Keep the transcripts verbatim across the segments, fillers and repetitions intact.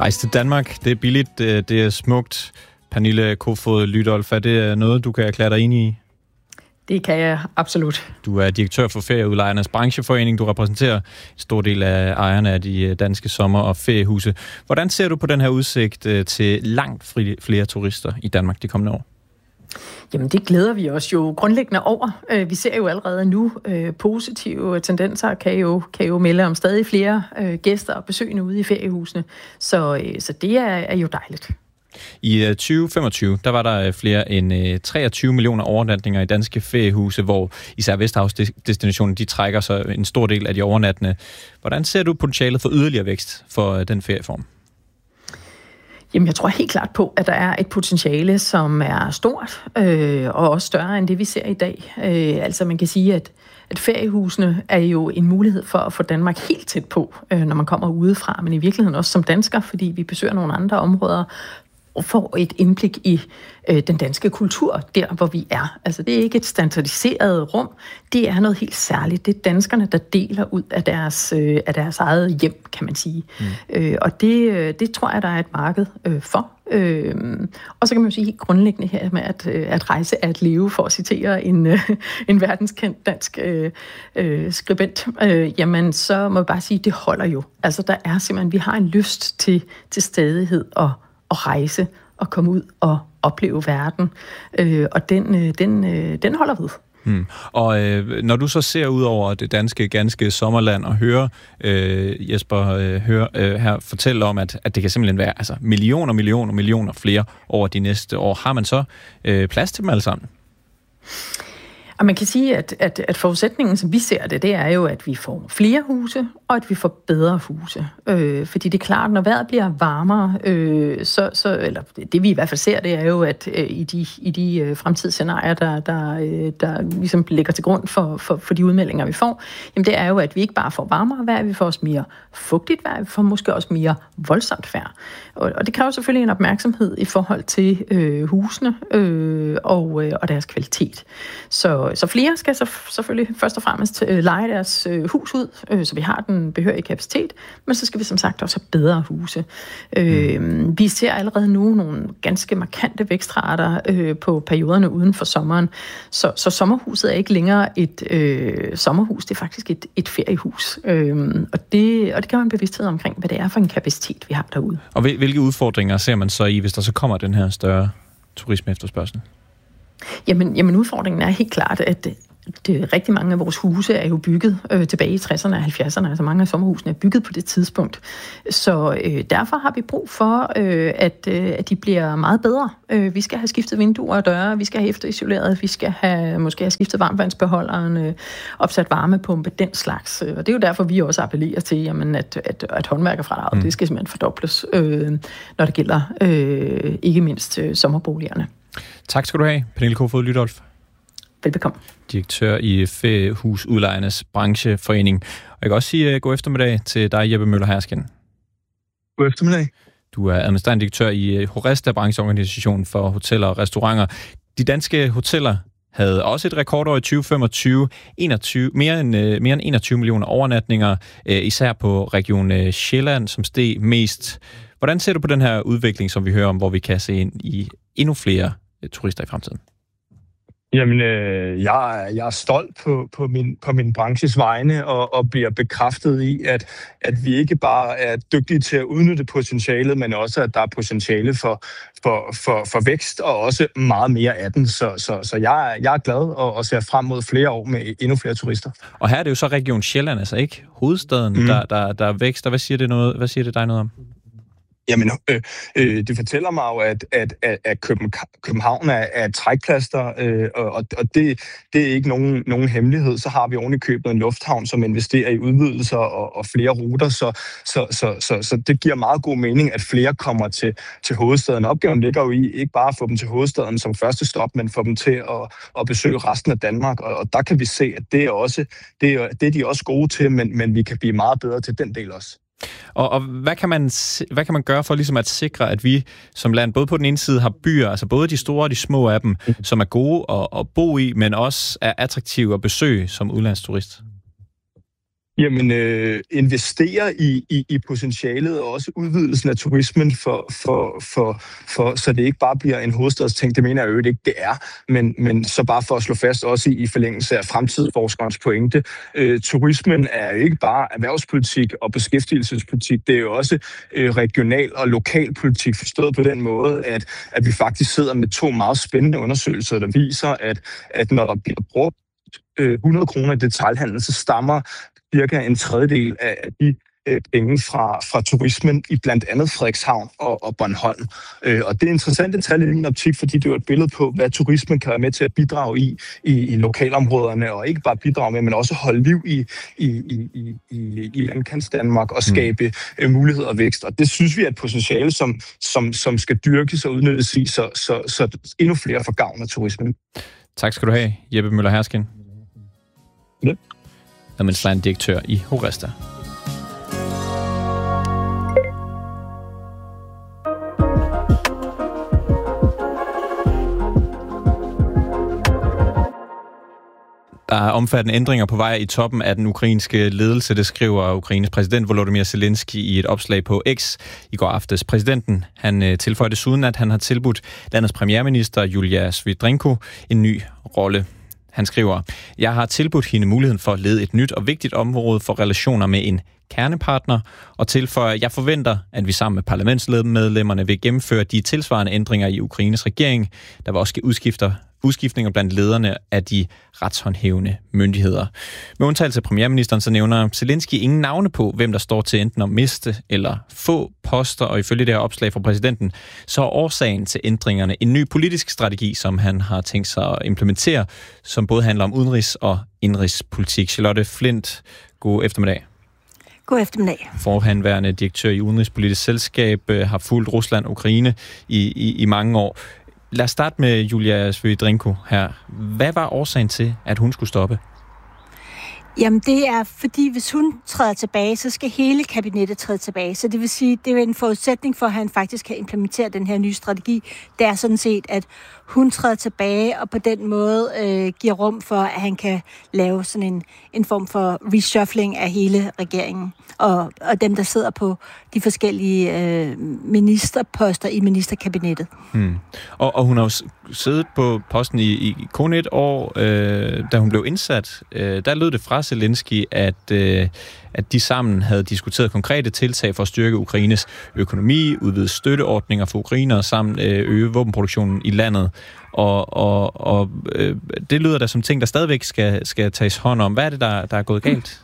Rejse til Danmark, det er billigt, det er smukt. Pernille Kofod Lydolf, er det noget, du kan erklære dig enig i? Det kan jeg absolut. Du er direktør for Ferieudlejernes Brancheforening. Du repræsenterer en stor del af ejerne af de danske sommer- og feriehuse. Hvordan ser du på den her udsigt til langt flere turister i Danmark de kommende år? Jamen det glæder vi os jo grundlæggende over. Vi ser jo allerede nu positive tendenser, kan jo, kan jo melde om stadig flere gæster og besøgende ude i feriehusene. Så, så det er, er jo dejligt. I tyve femogtyve, der var der flere end treogtyve millioner overnatninger i danske feriehuse, hvor især Vesterhavsdestinationen, de trækker sig en stor del af de overnattende. Hvordan ser du potentialet for yderligere vækst for den ferieform? Jamen, jeg tror helt klart på, at der er et potentiale, som er stort, øh, og også større end det, vi ser i dag. Øh, altså, man kan sige, at, at feriehusene er jo en mulighed for at få Danmark helt tæt på, øh, når man kommer udefra, men i virkeligheden også som dansker, fordi vi besøger nogle andre områder, og får et indblik i øh, den danske kultur, der hvor vi er. Altså det er ikke et standardiseret rum, det er noget helt særligt. Det er danskerne, der deler ud af deres, øh, af deres eget hjem, kan man sige. Mm. Øh, og det, det tror jeg, der er et marked øh, for. Øh, og så kan man jo sige helt grundlæggende her med, at, at rejse er at leve, for at citere en, øh, en verdenskendt dansk øh, øh, skribent. Øh, jamen, så må jeg bare sige, det holder jo. Altså der er simpelthen, vi har en lyst til, til stadighed og at rejse og komme ud og opleve verden. Øh, og den, øh, den, øh, den holder ved. Hmm. Og øh, når du så ser ud over det danske, ganske sommerland og hører øh, Jesper øh, høre, øh, her fortælle om, at, at det kan simpelthen være altså, millioner, millioner, millioner flere over de næste år, har man så øh, plads til dem alle sammen? Og man kan sige, at, at, at forudsætningen, som vi ser det, det er jo, at vi får flere huse, og at vi får bedre huse. Øh, fordi det er klart, når vejret bliver varmere, øh, så, så, eller det vi i hvert fald ser, det er jo, at øh, i de, i de øh, fremtidsscenarier, der, der, øh, der ligesom ligger til grund for, for, for de udmeldinger, vi får, jamen det er jo, at vi ikke bare får varmere vejr, vi får også mere fugtigt vejr, vi får måske også mere voldsomt vejr. Og, og det kræver selvfølgelig en opmærksomhed i forhold til øh, husene øh, og, øh, og deres kvalitet. Så Så flere skal så selvfølgelig først og fremmest øh, leje deres øh, hus ud, øh, så vi har den behørige kapacitet, men så skal vi som sagt også have bedre huse. Øh, mm. Vi ser allerede nu nogle ganske markante vækstrater øh, på perioderne uden for sommeren, så, så sommerhuset er ikke længere et øh, sommerhus, det er faktisk et, et feriehus. Øh, og, det, og det kan være en bevidsthed omkring, hvad det er for en kapacitet, vi har derude. Og hvilke udfordringer ser man så i, hvis der så kommer den her større turisme efterspørgsel? Jamen, jamen udfordringen er helt klart, at det, rigtig mange af vores huse er jo bygget øh, tilbage i tresserne og halvfjerdserne, altså mange af sommerhusene er bygget på det tidspunkt. Så øh, derfor har vi brug for, øh, at, øh, at de bliver meget bedre. Øh, vi skal have skiftet vinduer og døre, vi skal have efterisoleret, vi skal have, måske have skiftet varmvandsbeholderen, øh, opsat varmepumpe, den slags. Og det er jo derfor, vi også appellerer til, jamen, at, at, at håndværkerfradraget, mm. det skal simpelthen fordobles, øh, når det gælder øh, ikke mindst øh, sommerboligerne. Tak skal du have, Pernille Kofod Lydolf. Velbekomme. Direktør i Feriehusudlejernes Brancheforening. Og jeg kan også sige uh, god eftermiddag til dig, Jeppe Møller Hersken. God eftermiddag. Du er administrerende direktør i Horesta, brancheorganisationen for hoteller og restauranter. De danske hoteller havde også et rekordår i tyve femogtyve. enogtyve, mere, end, uh, mere end enogtyve millioner overnatninger, uh, især på Region uh, Sjælland, som steg mest. Hvordan ser du på den her udvikling, som vi hører om, hvor vi kan se ind i endnu flere turister i fremtiden? Jamen, øh, jeg, jeg er stolt på, på, min, på min branches vegne og, og bliver bekræftet i, at, at vi ikke bare er dygtige til at udnytte potentialet, men også, at der er potentiale for, for, for, for vækst og også meget mere af den. Så, så, så jeg, jeg er glad og, og ser frem mod flere år med endnu flere turister. Og her er det jo så Region Sjælland, altså ikke hovedstaden, mm. der, der, der er vækst. Og hvad siger det, noget, hvad siger det dig noget om? Jamen, øh, øh, det fortæller mig jo, at, at, at, at København er, er et trækplaster, øh, og, og det, det er ikke nogen, nogen hemmelighed. Så har vi oven i købet en lufthavn, som investerer i udvidelser og, og flere ruter, så, så, så, så, så det giver meget god mening, at flere kommer til, til hovedstaden. Opgaven ligger jo i ikke bare at få dem til hovedstaden som første stop, men få dem til at, at besøge resten af Danmark, og, og der kan vi se, at det er, også, det er, det er de også gode til, men, men vi kan blive meget bedre til den del også. Og, og hvad, kan man, hvad kan man gøre for ligesom at sikre, at vi som land, både på den ene side har byer, altså både de store og de små af dem, som er gode at, at bo i, men også er attraktive at besøge som udlandsturist? Jamen, øh, investere i, i, i potentialet og også udvidelsen af turismen, for, for, for, for, så det ikke bare bliver en hovedstadsting. Det mener jeg jo ikke, det er. Men, men så bare for at slå fast, også i, i forlængelse af fremtidsforskerens pointe, øh, turismen er jo ikke bare erhvervspolitik og beskæftigelsespolitik, det er jo også øh, regional- og lokalpolitik, forstået på den måde, at, at vi faktisk sidder med to meget spændende undersøgelser, der viser, at, at når der bliver brugt øh, hundrede kroner i detailhandel, så stammer cirka en tredjedel af de øh, penge fra, fra turismen i blandt andet Frederikshavn og, og Bornholm. Øh, og det er interessante tal i min optik, fordi det er et billede på, hvad turismen kan være med til at bidrage i, i, i lokalområderne, og ikke bare bidrage med, men også holde liv i, i, i, i, i landkants Danmark og skabe mm. øh, muligheder og vækst. Og det synes vi er et potentiale, som, som, som skal dyrkes og udnyttes i, så, så, så endnu flere får gavn af turismen. Tak skal du have, Jeppe Møller Herskin. Ja. Administrerende direktør i Horesta. Der er omfattende ændringer på vej i toppen af den ukrainske ledelse, det skriver Ukraines præsident Volodymyr Zelensky i et opslag på X i går aftes. Præsidenten han tilføjer desuden, at han har tilbudt landets premierminister Julia Svydrenko en ny rolle. Han skriver, jeg har tilbudt hende muligheden for at lede et nyt og vigtigt område for relationer med en kernepartner, og tilføjer, jeg forventer, at vi sammen med parlamentsmedlemmerne vil gennemføre de tilsvarende ændringer i Ukraines regering, der vil også ske udskifter, udskiftninger blandt lederne af de retshåndhævende myndigheder. Med undtagelse af premierministeren, så nævner Zelensky ingen navne på, hvem der står til enten at miste eller få poster, og ifølge det her opslag fra præsidenten, så er årsagen til ændringerne en ny politisk strategi, som han har tænkt sig at implementere, som både handler om udenrigs- og indrigspolitik. Charlotte Flint, god eftermiddag. God eftermiddag. Forhenværende direktør i Udenrigspolitisk Selskab har fulgt Rusland og Ukraine i, i, i mange år. Lad os starte med Julia Svydrenko her. Hvad var årsagen til, at hun skulle stoppe? Jamen det er, fordi hvis hun træder tilbage, så skal hele kabinettet træde tilbage. Så det vil sige, det er en forudsætning for, at han faktisk kan implementere den her nye strategi. Det er sådan set, at hun træder tilbage, og på den måde øh, giver rum for, at han kan lave sådan en, en form for reshuffling af hele regeringen. Og, og dem, der sidder på de forskellige øh, ministerposter i ministerkabinettet. Hmm. Og, og hun har jo siddet på posten i, i kun et år, øh, da hun blev indsat. Øh, der lød det fra Zelensky, at, øh, at de sammen havde diskuteret konkrete tiltag for at styrke Ukraines økonomi, udvide støtteordninger for ukrainere, samt øh, øge våbenproduktionen i landet. Og, og, og øh, det lyder da som ting, der stadigvæk skal, skal tages hånd om. Hvad er det, der, der er gået galt?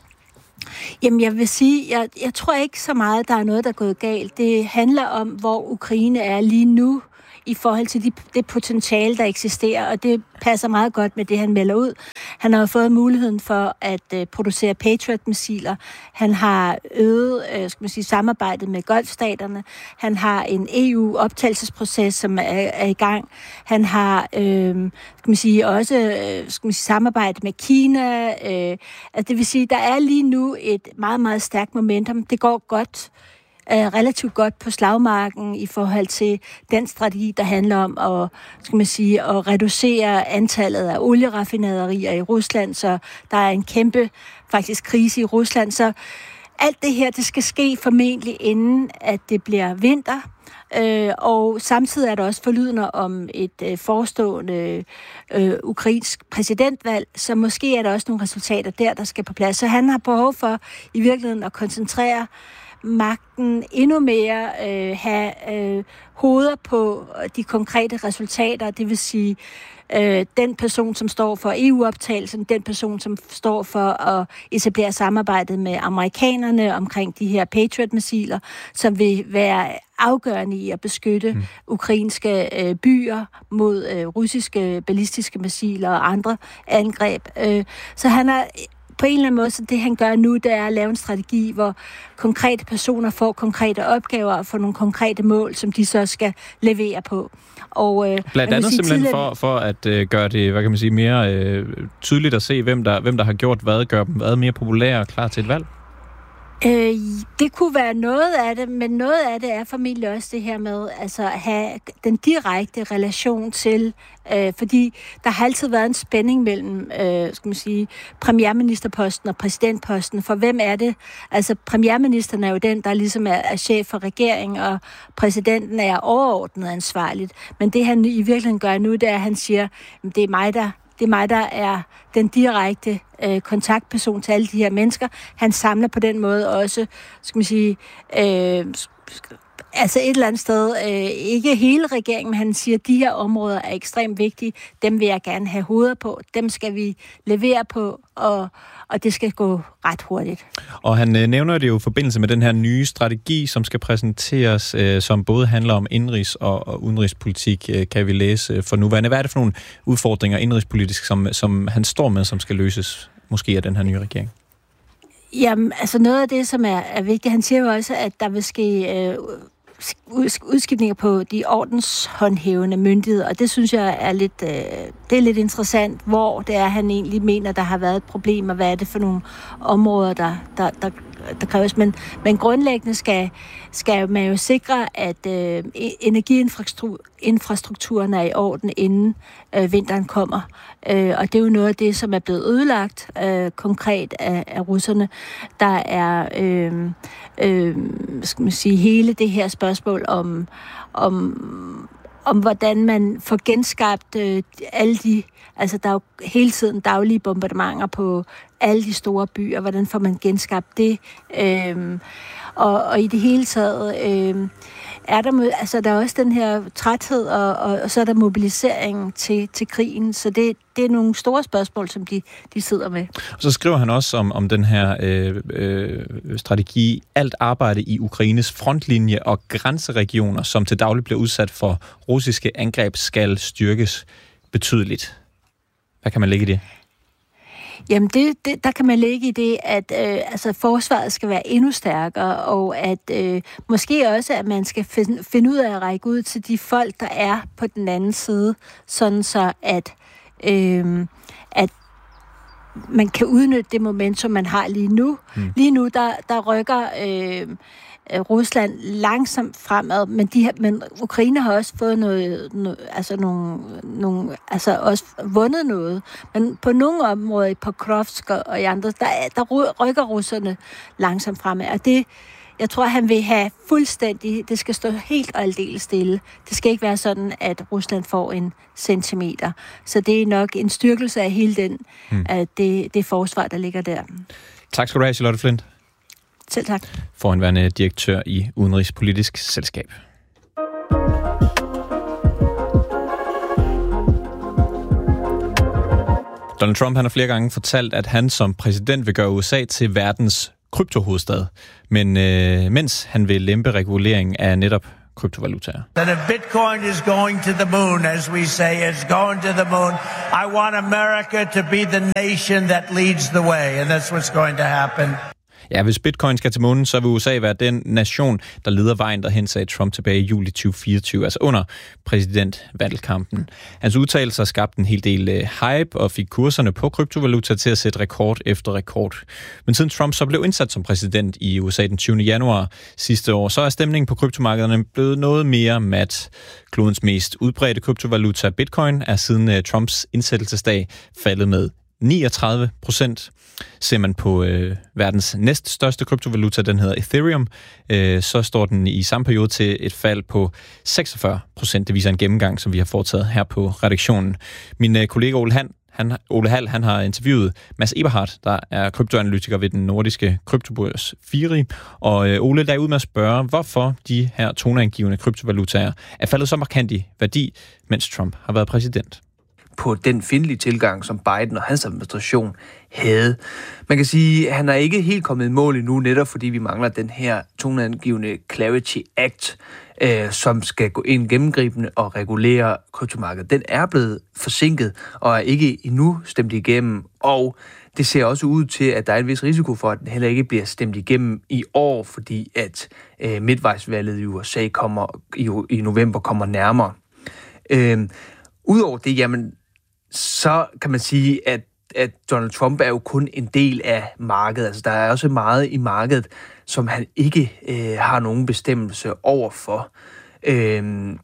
Jamen, jeg vil sige, jeg, jeg tror ikke så meget, der er noget, der er gået galt. Det handler om, hvor Ukraine er lige nu i forhold til de, det potentiale, der eksisterer, og det passer meget godt med det, han melder ud. Han har fået muligheden for at uh, producere Patriot-missiler. Han har øget uh, skal man sige, samarbejdet med golfstaterne. Han har en E U-optagelsesproces, som er, er i gang. Han har øh, skal man sige, også øh, skal man sige, samarbejde med Kina. Øh, altså det vil sige, der er lige nu et meget, meget stærkt momentum. Det går godt. Er relativt godt på slagmarken i forhold til den strategi, der handler om at, skal man sige, at reducere antallet af olieraffinaderier i Rusland, så der er en kæmpe faktisk krise i Rusland. Så alt det her, det skal ske formentlig inden, at det bliver vinter. Øh, og samtidig er der også forlydende om et øh, forestående øh, ukrainsk præsidentvalg, så måske er der også nogle resultater der, der skal på plads. Så han har behov for i virkeligheden at koncentrere magten endnu mere, øh, have øh, hoveder på de konkrete resultater, det vil sige øh, den person, som står for E U-optagelsen, den person, som står for at etablere samarbejdet med amerikanerne omkring de her Patriot-missiler, som vil være afgørende i at beskytte mm. ukrainske øh, byer mod øh, russiske ballistiske missiler og andre angreb. Øh, så han har på en eller anden måde, så det han gør nu, det er at lave en strategi, hvor konkrete personer får konkrete opgaver og får nogle konkrete mål, som de så skal levere på. Og, øh, Blandt andet simpelthen tidligere... for, for at øh, gøre det, hvad kan man sige, mere øh, tydeligt at se, hvem der, hvem der har gjort hvad, gør dem hvad mere populære og klar til et valg? Øh, det kunne være noget af det, men noget af det er formentlig også det her med altså, at have den direkte relation til, øh, fordi der har altid været en spænding mellem øh, skal man sige, premierministerposten og præsidentposten, for hvem er det? Altså premierministeren er jo den, der ligesom er, er chef for regeringen, og præsidenten er overordnet ansvarligt, men det han i virkeligheden gør nu, det er, at han siger, at det er mig, der Det er mig, der er den direkte øh, kontaktperson til alle de her mennesker. Han samler på den måde også, skal man sige, øh, altså et eller andet sted, øh, ikke hele regeringen, men han siger, at de her områder er ekstremt vigtige. Dem vil jeg gerne have hoveder på. Dem skal vi levere på, og, og det skal gå ret hurtigt. Og han øh, nævner det jo i forbindelse med den her nye strategi, som skal præsenteres, øh, som både handler om indrigs- og, og udenrigspolitik, øh, kan vi læse for nuværende. Hvad er det for nogle udfordringer indrigspolitisk, som, som han står med, som skal løses måske af den her nye regering? Jamen, altså noget af det, som er, er vigtigt, han siger jo også, at der vil ske øh, udskiftninger på de ordenshåndhævende myndigheder, og det synes jeg er lidt, øh, det er lidt interessant, hvor det er, han egentlig mener, der har været et problem, og hvad er det for nogle områder, der, der, der, der kræves. Men, men grundlæggende skal, skal man jo sikre, at øh, energiinfrastrukturen er i orden, inden øh, vinteren kommer. Øh, og det er jo noget af det, som er blevet ødelagt øh, konkret af, af russerne. Der er øh, øh, skal man sige, hele det her spørgsmål om, om, om hvordan man får genskabt øh, alle de, altså der er jo hele tiden daglige bombardementer på alle de store byer, hvordan får man genskabt det, øh, og, og i det hele taget øh, er der, altså der er også den her træthed, og, og, og så er der mobilisering til, til krigen, så det, det er nogle store spørgsmål, som de, de sidder med. Og så skriver han også om, om den her øh, øh, strategi, alt arbejde i Ukraines frontlinje og grænseregioner, som til daglig bliver udsat for russiske angreb, skal styrkes betydeligt. Hvad kan man lægge i det? Jamen, det, det, der kan man lægge i det, at øh, altså, forsvaret skal være endnu stærkere, og at øh, måske også, at man skal finde, finde ud af at række ud til de folk, der er på den anden side, sådan så at, øh, at man kan udnytte det momentum, man har lige nu. Mm. Lige nu, der, der rykker øh, Rusland langsomt fremad, men, de her, men Ukraine har også fået noget, noget altså nogle, nogle, altså også vundet noget. Men på nogle områder, på Pokrovsk og i andre, der, der rykker russerne langsomt fremad. Og det, jeg tror, han vil have fuldstændig, det skal stå helt og aldeles stille. Det skal ikke være sådan, at Rusland får en centimeter. Så det er nok en styrkelse af hele den, hmm. af det, det forsvar, der ligger der. Tak skal du have, Charlotte Flindt. Selv tak. Forhenværende direktør i Udenrigspolitisk Selskab. Donald Trump han har flere gange fortalt, at han som præsident vil gøre U S A til verdens kryptohovedstad, men øh, mens han vil lempe regulering af netop kryptovalutaer. That if Bitcoin is going to the moon, as we say, it's going to the moon. I want America to be the nation that leads the way, and that's what's going to happen. Ja, hvis bitcoin skal til månen, så vil U S A være den nation, der leder vejen derhen, sagde Trump tilbage i juli tyve fireogtyve, altså under præsidentvalgkampen. Hans udtalelser skabte en hel del hype og fik kurserne på kryptovaluta til at sætte rekord efter rekord. Men siden Trump så blev indsat som præsident i U S A den tyvende januar sidste år, så er stemningen på kryptomarkederne blevet noget mere mat. Klodens mest udbredte kryptovaluta, bitcoin, er siden Trumps indsættelsesdag faldet med niogtredive procent. Ser man på øh, verdens næststørste kryptovaluta, den hedder Ethereum, øh, så står den i samme periode til et fald på seksogfyrre procent. Det viser en gennemgang, som vi har foretaget her på redaktionen. Min øh, kollega Ole Han, han, Ole Hall, han har interviewet Mads Eberhardt, der er kryptoanalytiker ved den nordiske kryptobørs Firi. Og øh, Ole, der er ud med at spørge, hvorfor de her toneangivende kryptovalutaer er faldet så markant i værdi, mens Trump har været præsident. På den fjendtlige tilgang, som Biden og hans administration havde. Man kan sige, at han er ikke helt kommet i mål endnu, netop fordi vi mangler den her toneangivende Clarity Act, øh, som skal gå ind gennemgribende og regulere kryptomarkedet. Den er blevet forsinket og er ikke endnu stemt igennem, og det ser også ud til, at der er en vis risiko for, at den heller ikke bliver stemt igennem i år, fordi at øh, midtvejsvalget i U S A kommer, i, i november kommer nærmere. Øh, Udover det, jamen, så kan man sige, at at Donald Trump er jo kun en del af markedet. Altså, der er også meget i markedet, som han ikke øh, har nogen bestemmelse overfor. Øhm,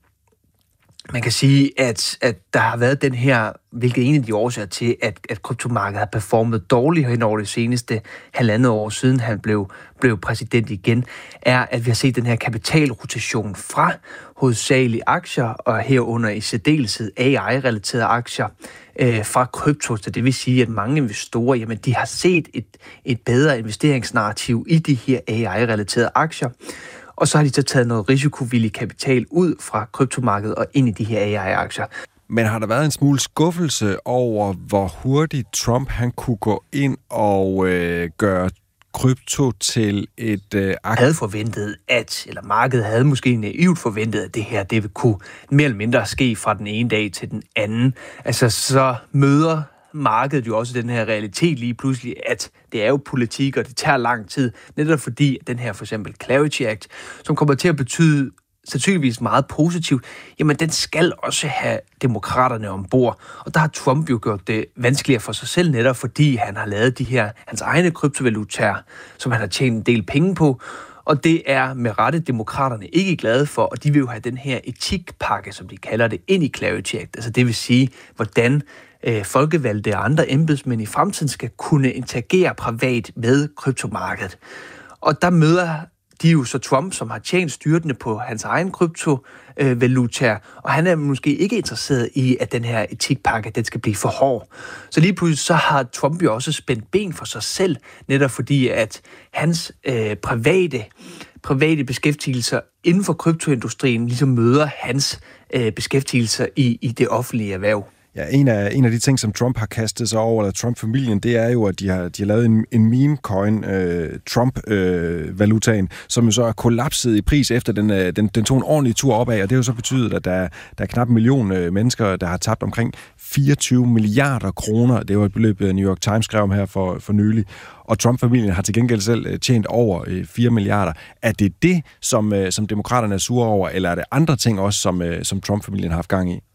man kan sige, at, at der har været den her, hvilket er en af de årsager til, at, at kryptomarkedet har performet dårligt hen over det seneste halvandet år siden han blev, blev præsident igen, er, at vi har set den her kapitalrotation fra hovedsageligt aktier, og herunder i særdeleshed A I-relaterede aktier, øh, fra krypto. Så det vil sige, at mange investorer, jamen, de har set et, et bedre investeringsnarrativ i de her A I-relaterede aktier, og så har de så taget noget risikovillig kapital ud fra kryptomarkedet og ind i de her A I-aktier. Men har der været en smule skuffelse over, hvor hurtigt Trump han kunne gå ind og øh, gøre krypto til et øh, aktiv? Havde forventet, at, eller markedet havde måske naivt forventet, at det her det ville kunne mere eller mindre ske fra den ene dag til den anden. Altså så møder markedet jo også den her realitet lige pludselig, at det er jo politik, og det tager lang tid, netop fordi den her for eksempel Clarity Act, som kommer til at betyde sandsynligvis meget positivt, jamen den skal også have demokraterne ombord. Og der har Trump jo gjort det vanskeligere for sig selv, netop fordi han har lavet de her, hans egne kryptovalutaer, som han har tjent en del penge på, og det er med rette demokraterne ikke glade for, og de vil jo have den her etikpakke, som de kalder det, ind i Clarity Act. Altså det vil sige, hvordan øh, folkevalgte og andre embedsmænd i fremtiden skal kunne interagere privat med kryptomarkedet. Og der møder de jo så Trump, som har tjent styrtende på hans egen kryptovalutaer, og han er måske ikke interesseret i, at den her etikpakke, den skal blive for hård. Så lige pludselig så har Trump jo også spændt ben for sig selv, netop fordi, at hans øh, private, private beskæftigelser inden for kryptoindustrien ligesom møder hans øh, beskæftigelser i, i det offentlige erhverv. Ja, en af, en af de ting, som Trump har kastet sig over, eller Trump-familien, det er jo, at de har, de har lavet en, en meme-coin, øh, Trump-valutaen, øh, som jo så er kollapset i pris efter den, den, den tog en ordentlig tur opad, og det har jo så betydet, at der, der er knap en million øh, mennesker, der har tabt omkring fireogtyve milliarder kroner. Det var et beløb, New York Times skrev om her for, for nylig. Og Trump-familien har til gengæld selv tjent over øh, fire milliarder. Er det det, som, øh, som demokraterne er sure over, eller er det andre ting også, som, øh, som Trump-familien har haft gang i?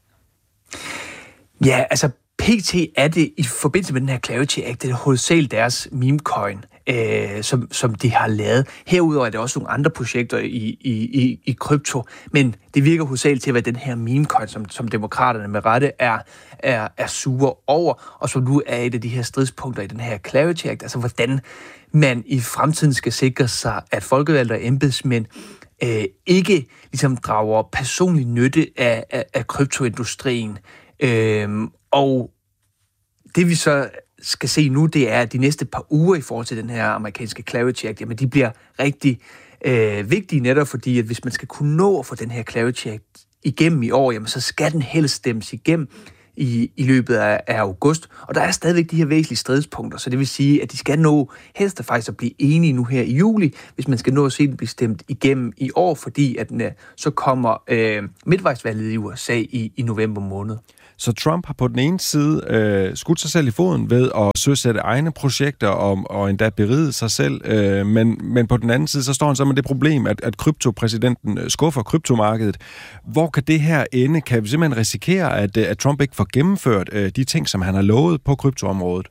Ja, altså P T er det i forbindelse med den her Clarity Act, det er hovedsageligt deres memecoin, øh, som, som de har lavet. Herudover er det også nogle andre projekter i, i, i, i krypto, men det virker hovedsageligt til at være den her memecoin, som, som demokraterne med rette er, er, er sure over, og som nu er et af de her stridspunkter i den her Clarity Act, altså hvordan man i fremtiden skal sikre sig, at folkevalgte og embedsmænd øh, ikke ligesom drager personlig nytte af, af, af kryptoindustrien. Øhm, og det vi så skal se nu, det er, at de næste par uger i forhold til den her amerikanske Clarity Act, jamen de bliver rigtig øh, vigtige netop fordi, at hvis man skal kunne nå at få den her Clarity Act igennem i år, jamen så skal den helst stemmes igennem i, i løbet af, af august. Og der er stadigvæk de her væsentlige stridspunkter, så det vil sige, at de skal nå helst faktisk at blive enige nu her i juli, hvis man skal nå at se den blive stemt igennem i år, fordi at den, så kommer øh, midtvejsvalget i U S A i, i november måned. Så Trump har på den ene side øh, skudt sig selv i foden ved at søsætte egne projekter og, og endda beride sig selv, øh, men, men på den anden side, så står han så med det problem, at, at kryptopræsidenten skuffer kryptomarkedet. Hvor kan det her ende? Kan vi simpelthen risikere, at, at Trump ikke får gennemført øh, de ting, som han har lovet på kryptoområdet?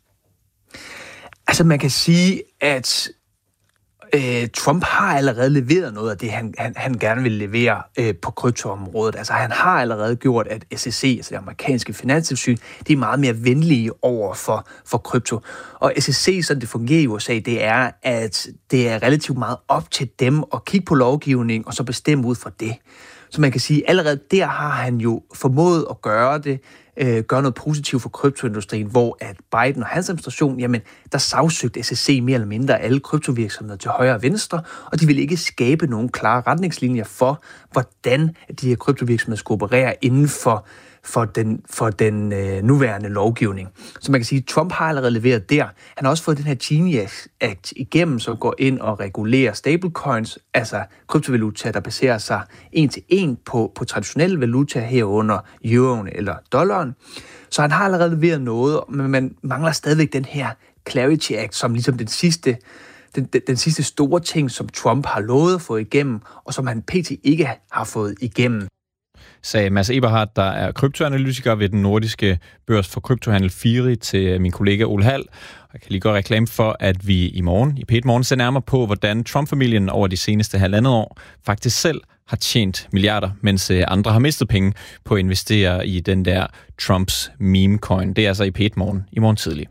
Altså man kan sige, at Øh, Trump har allerede leveret noget af det, han, han, han gerne vil levere øh, på kryptoområdet. Altså han har allerede gjort, at S E C, altså det amerikanske finanstilsyn, de er meget mere venlige over for, for krypto. Og S E C, sådan det fungerer i U S A, det er, at det er relativt meget op til dem at kigge på lovgivning og så bestemme ud fra det. Så man kan sige, allerede der har han jo formået at gøre det, øh, gøre noget positivt for kryptoindustrien, hvor at Biden og hans administration, jamen, der sagsøgte S E C mere eller mindre alle kryptovirksomheder til højre og venstre, og de ville ikke skabe nogen klare retningslinjer for, hvordan de her kryptovirksomheder skulle operere inden for for den, for den øh, nuværende lovgivning. Så man kan sige, at Trump har allerede leveret der. Han har også fået den her Genius Act igennem, som går ind og regulerer stablecoins, altså kryptovalutaer, der baserer sig en til en på, på traditionelle valutaer herunder euroen eller dollaren. Så han har allerede leveret noget, men man mangler stadigvæk den her Clarity Act, som ligesom den sidste Den, den, den sidste store ting, som Trump har lovet at få igennem, og som han pt. ikke har fået igennem. sagde Mads Eberhardt, der er kryptoanalytiker ved den nordiske børs for kryptohandel Firi, til min kollega Ole Hall. Jeg kan lige gøre reklame for, at vi i morgen, i P et Morgen, ser nærmere på, hvordan Trump-familien over de seneste halvandet år faktisk selv har tjent milliarder, mens andre har mistet penge på at investere i den der Trumps meme coin. Det er altså i P et Morgen i morgen tidlig.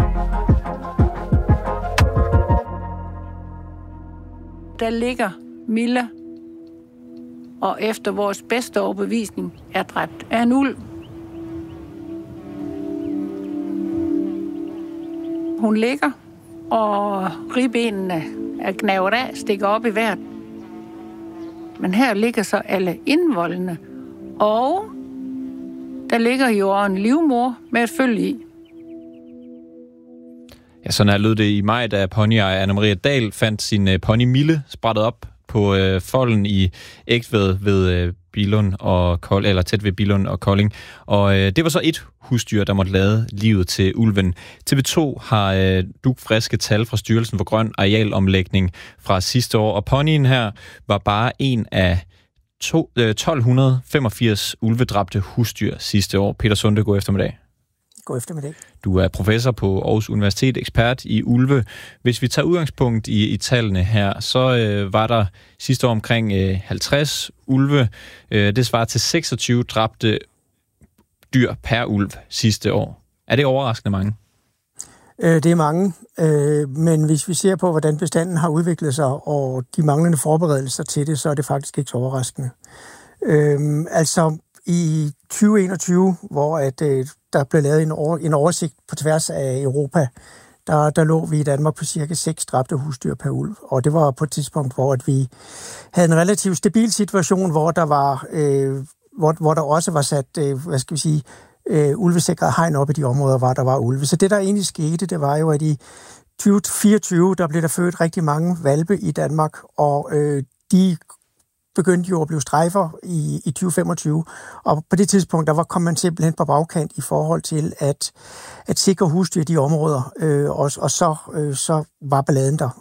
Der ligger Milla, og efter vores bedste overbevisning er dræbt af en ulv. Hun ligger, og ribbenene er gnavet af, stikker op i vejret. Men her ligger så alle indvoldene, og der ligger jo en livmor med et følge i. Ja, sådan her lød det i maj, da ponyejer Anna-Maria Dahl fandt sin uh, pony Mille sprættet op på uh, folden i Egtved ved uh, Billund og Kold, eller tæt ved Billund og Kolding. Og uh, det var så et husdyr, der måtte lade livet til ulven. T V to har uh, dugfriske tal fra Styrelsen for Grøn Arealomlægning fra sidste år, og ponyen her var bare en af to, uh, tolv femogfirs ulvedræbte husdyr sidste år. Peter Sunde, god eftermiddag. God eftermiddag. Du er professor på Aarhus Universitet, ekspert i ulve. Hvis vi tager udgangspunkt i, i tallene her, så øh, var der sidste år omkring øh, halvtreds ulve. Øh, det svarer til seksogtyve dræbte dyr per ulv sidste år. Er det overraskende mange? Øh, det er mange, øh, men hvis vi ser på, hvordan bestanden har udviklet sig, og de manglende forberedelser til det, så er det faktisk ikke så overraskende. Øh, altså i tyve enogtyve, hvor at, øh, der blev lavet en, over, en oversigt på tværs af Europa, der, der lå vi i Danmark på cirka seks dræbte husdyr per ulv. Og det var på et tidspunkt, hvor at vi havde en relativt stabil situation, hvor der var, øh, hvor, hvor der også var sat, øh, hvad skal vi sige, øh, ulvesikret hegn op i de områder, hvor der var ulve. Så det, der egentlig skete, det var jo, at i tyve fireogtyve, der blev der født rigtig mange hvalpe i Danmark, og øh, de begyndte jo at blive strejfer i, i tyve femogtyve, og på det tidspunkt, der var, kom man simpelthen på bagkant i forhold til at, at sikre husdyr i de områder, øh, og, og så, øh, så var balladen der.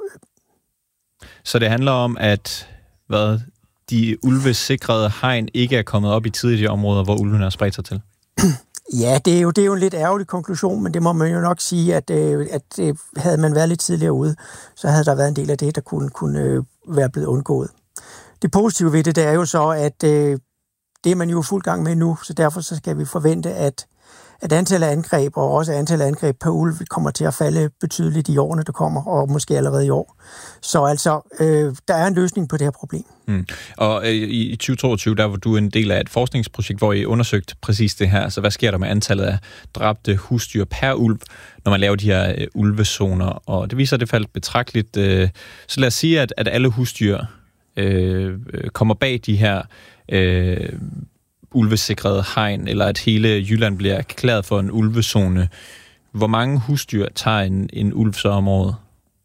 Så det handler om, at hvad, de ulvesikrede hegn ikke er kommet op i tid i de områder, hvor ulven er spredt sig til? Ja, det er, jo, det er jo en lidt ærgerlig konklusion, men det må man jo nok sige, at, øh, at øh, havde man været lidt tidligere ude, så havde der været en del af det, der kunne, kunne øh, være blevet undgået. Det positive ved det, det er jo så, at øh, det er man jo fuld gang med nu, så derfor så skal vi forvente, at, at antallet af angreb, og også antallet af angreb per ulv, kommer til at falde betydeligt i årene, der kommer, og måske allerede i år. Så altså, øh, der er en løsning på det her problem. Mm. Og øh, i tyve toogtyve, der var du en del af et forskningsprojekt, hvor I undersøgte præcis det her. Altså, hvad sker der med antallet af dræbte husdyr per ulv, når man laver de her øh, ulvezoner? Og det viser, at det faldt betragteligt. Øh, så lad os sige, at, at alle husdyr Øh, kommer bag de her øh, ulvesikrede hegn, eller at hele Jylland bliver erklæret for en ulvezone. Hvor mange husdyr tager en, en ulv så om året?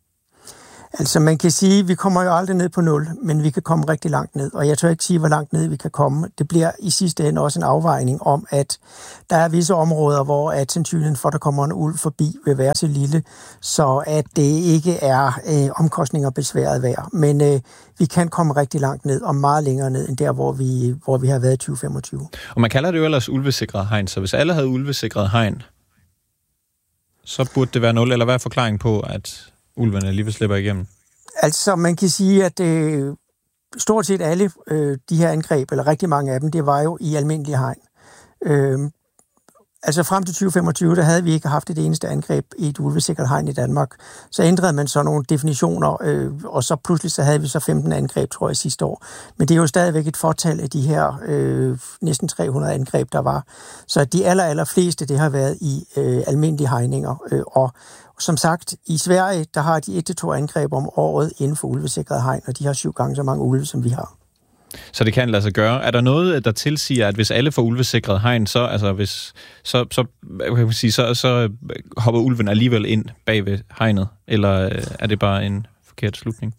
Altså man kan sige, at vi kommer jo aldrig ned på nul, men vi kan komme rigtig langt ned, og jeg tør ikke sige, hvor langt ned vi kan komme. Det bliver i sidste ende også en afvejning om, at der er visse områder, hvor at sandsynligheden for, at der kommer en ulv forbi, vil være så lille, så at det ikke er øh, omkostninger besværet værd. Men øh, vi kan komme rigtig langt ned, og meget længere ned, end der, hvor vi, hvor vi har været i tyve femogtyve. Og man kalder det jo ellers ulvesikret hegn, så hvis alle havde ulvesikret hegn, så burde det være nul, eller hvad er forklaringen på, at ulvene alligevel slipper igennem? Altså, man kan sige, at øh, stort set alle øh, de her angreb, eller rigtig mange af dem, det var jo i almindelige hegn. Øh, altså frem til tyve femogtyve, der havde vi ikke haft et eneste angreb i et ulvesikret hegn i Danmark. Så ændrede man så nogle definitioner, øh, og så pludselig så havde vi så femten angreb, tror jeg, sidste år. Men det er jo stadigvæk et fortal af de her øh, næsten tre hundrede angreb, der var. Så de aller, aller fleste, det har været i øh, almindelige hegninger, øh, og som sagt, i Sverige, der har de et til to angreb om året inden for ulvesikret hegn, og de har syv gange så mange ulve, som vi har. Så det kan lade sig gøre. Er der noget, der tilsiger, at hvis alle får ulvesikret hegn, så, altså hvis, så, så, kan man sige, så, så hopper ulven alligevel ind bag ved hegnet? Eller er det bare en forkert slutning?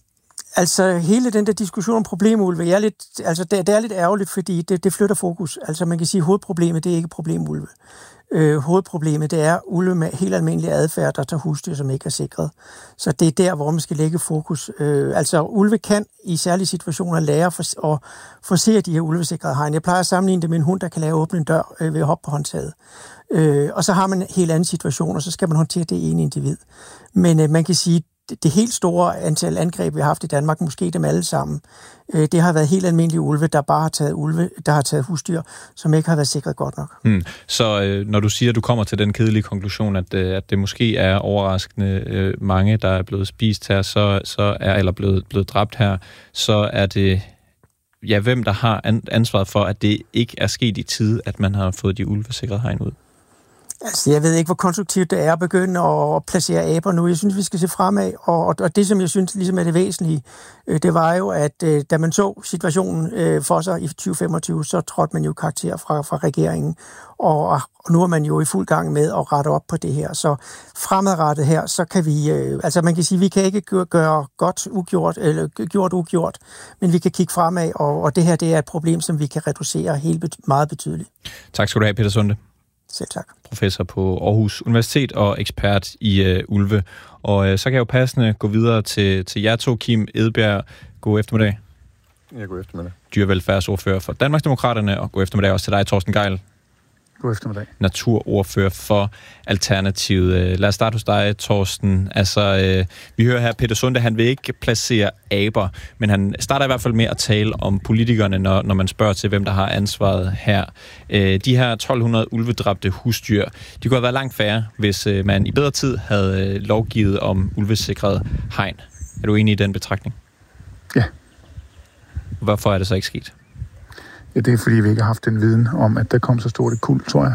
Altså, hele den der diskussion om problemulve, jeg er lidt, altså, det, det er lidt ærgerligt, fordi det, det flytter fokus. Altså, man kan sige, at hovedproblemet, det er ikke problemulve. Øh, hovedproblemet, det er ulve med helt almindelig adfærd, der tager husdyr, som ikke er sikret. Så det er der, hvor man skal lægge fokus. Øh, altså, ulve kan i særlige situationer lære for, at forsere de her ulvesikrede hegn. Jeg plejer at sammenligne det med en hund, der kan lære at åbne en dør øh, ved at hoppe på håndtaget. Øh, og så har man en helt anden situation, og så skal man håndtere det ene individ. Men øh, man kan sige, det helt store antal angreb, vi har haft i Danmark, måske dem alle sammen, det har været helt almindelige ulve, der bare har taget ulve, der har taget husdyr, som ikke har været sikret godt nok. Hmm. Så øh, når du siger, at du kommer til den kedelige konklusion, at, øh, at det måske er overraskende øh, mange, der er blevet spist her, så, så er, eller blevet, blevet dræbt her, så er det, ja, hvem der har an, ansvaret for, at det ikke er sket i tide, at man har fået de ulvesikrede hegn ud? Altså, jeg ved ikke, hvor konstruktivt det er at begynde at placere aber nu. Jeg synes, vi skal se fremad, og, og det, som jeg synes ligesom er det væsentlige, øh, det var jo, at øh, da man så situationen øh, for sig i tyve femogtyve, så trådte man jo karakter fra, fra regeringen, og, og nu er man jo i fuld gang med at rette op på det her. Så fremadrettet her, så kan vi, øh, altså man kan sige, vi kan ikke gøre, gøre godt ugjort, eller gjort ugjort, men vi kan kigge fremad, og, og det her, det er et problem, som vi kan reducere helt bet- meget betydeligt. Tak skal du have, Peter Sunde. Selv tak. Professor på Aarhus Universitet og ekspert i øh, ulve. Og øh, så kan jeg jo passende gå videre til, til jer to, Kim Edberg. God eftermiddag. Ja, god eftermiddag. Dyrevelfærdsordfører for Danmarksdemokraterne, og god eftermiddag også til dig, Torsten Gejl. God eftermiddag. Naturordfører for Alternativet. Lad os starte hos dig, Torsten. Altså, øh, vi hører her, Peter Sunde, han vil ikke placere aber, men han starter i hvert fald med at tale om politikerne, når, når man spørger til, hvem der har ansvaret her. Øh, de her tolv hundrede ulvedræbte husdyr, de kunne have været langt færre, hvis øh, man i bedre tid havde øh, lovgivet om ulvesikret hegn. Er du enig i den betragtning? Ja. Hvorfor er det så ikke sket? Ja, det er fordi, vi ikke har haft den viden om, at der kom så stort et kuld, tror jeg.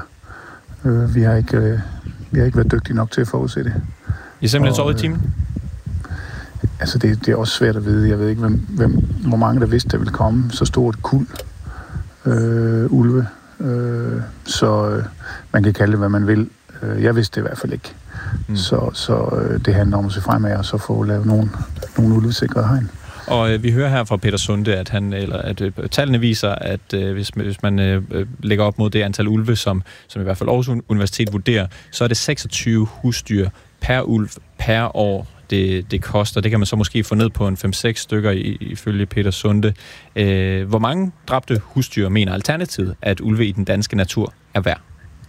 Øh, vi, har ikke, øh, vi har ikke været dygtige nok til at forudse det. I er simpelthen sovet i timen? Øh, altså, det, det er også svært at vide. Jeg ved ikke, hvem, hvem, hvor mange der vidste, der ville komme så stort et kuld øh, ulve. Øh, så øh, man kan kalde det, hvad man vil. Øh, jeg vidste det i hvert fald ikke. Mm. Så, så øh, det handler om at se fremad og så få lavet nogle, nogle ulvesikrede hegn. Og øh, vi hører her fra Peter Sunde, at, han, eller, at øh, tallene viser, at øh, hvis, hvis man øh, lægger op mod det antal ulve, som, som i hvert fald Aarhus Universitet vurderer, så er det seksogtyve husdyr per ulv per år, det, det koster. Det kan man så måske få ned på en fem seks stykker i, ifølge Peter Sunde. Øh, hvor mange dræbte husdyr mener Alternativet, at ulve i den danske natur er værd?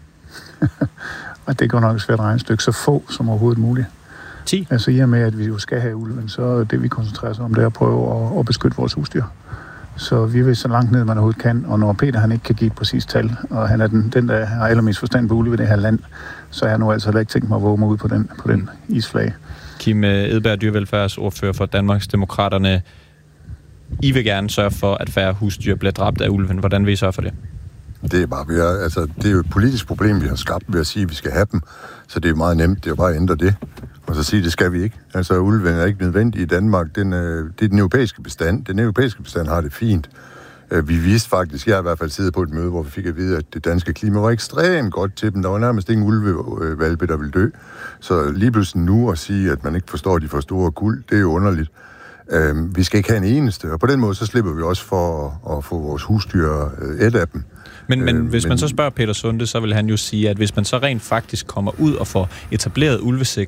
Og det går nok et svært regnestykke, så få som overhovedet muligt. ti? Altså i og med, at vi jo skal have ulven, så det vi koncentrerer os om, det er at prøve at, at beskytte vores husdyr. Så vi vil så langt ned, man overhovedet kan, og når Peter han ikke kan give et præcist tal, og han er den, den der har allermest forstand på ulve i det her land, så har jeg nu altså heller ikke tænkt mig at våge mig ud på den, på den isflag. Kim Edberg, dyrevelfærdsordfører for Danmarksdemokraterne. I vil gerne sørge for, at færre husdyr bliver dræbt af ulven. Hvordan vil I sørge for det? Det er, bare, vi er, altså, det er jo et politisk problem, vi har skabt ved at sige, at vi skal have dem. Så det er meget nemt, det er jo bare at ændre det. Og så sige, det skal vi ikke. Altså, ulven er ikke nødvendig i Danmark. Den, øh, det er den europæiske bestand. Den europæiske bestand har det fint. Øh, vi vidste faktisk, jeg har i hvert fald siddet på et møde, hvor vi fik at vide, at det danske klima var ekstremt godt til dem. Der var nærmest ingen ulvevalpe, der ville dø. Så lige pludselig nu at sige, at man ikke forstår de for store kuld, det er jo underligt. Øh, vi skal ikke have en eneste, og på den måde, så slipper vi også for at, at få vores husdyr øh, et af dem. Men, men øh, hvis men, man så spørger Peter Sunde, så vil han jo sige, at hvis man så rent faktisk kommer ud og får etableret ulvesikring,